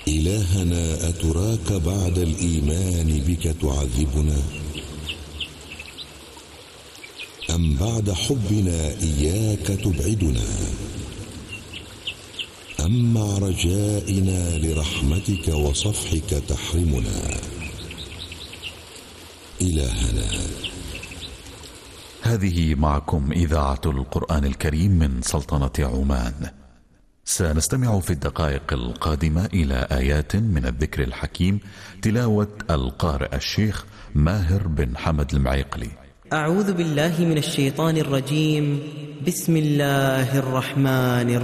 إلهنا أتراك بعد الإيمان بك تعذبنا؟ أم بعد حبنا إياك تبعدنا؟ أم مع رجائنا لرحمتك وصفحك تحرمنا؟ إلهنا. هذه معكم إذاعة القرآن الكريم من سلطنة عمان. سنستمع في الدقائق القادمة إلى آيات من الذكر الحكيم، تلاوة القارئ الشيخ ماهر بن حمد المعيقلي. أعوذ بالله من الشيطان الرجيم. بسم الله الرحمن الرحيم.